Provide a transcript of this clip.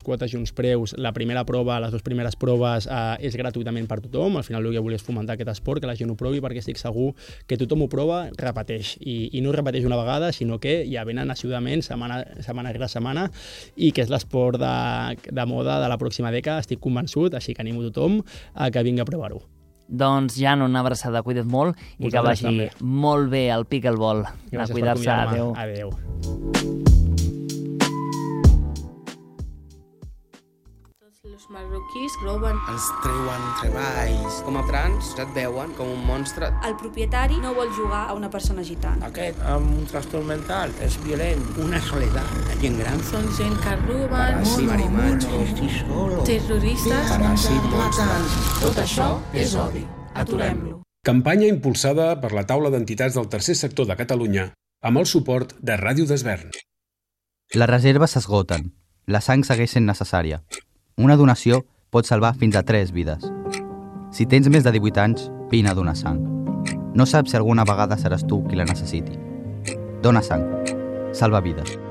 quotes i uns preus. La primera prova, les 2 primeres proves és gratuïtament per tothom. Al final el que volia és fomentar aquest esport, que la gent ho provi, perquè estic segur que tothom ho prova, repeteix. I no repeteix una vegada, sinó que ja venen assiduament, setmana rere setmana, i que és l'esport de moda de la pròxima dècada, estic convençut, així que animo tothom a que vingui a provar-ho. Doncs, Jan, una abraçada, cuida't molt i que vagi molt bé el pickleball. Gràcies per convidar-me. Adéu. Els marroquís roben. Els treuen treballs. Com a trans et veuen com un monstre. El propietari no vol jugar a una persona gitana. Aquest amb un trastorn mental és violent. Una soledat. La gent gran. Són gent que roben, terroristes, matant. Tot això és odi. Aturem-lo. Campanya impulsada per la taula d'entitats del tercer sector de Catalunya amb el suport de Ràdio d'Esvern. Les reserves s'esgoten. La sang segueix sent necessària. Una donació pot salvar fins a 3 vides. Si tens més de 18 anys, vine a donar sang. No saps si alguna vegada seràs tu qui la necessiti. Dona sang. Salva vides.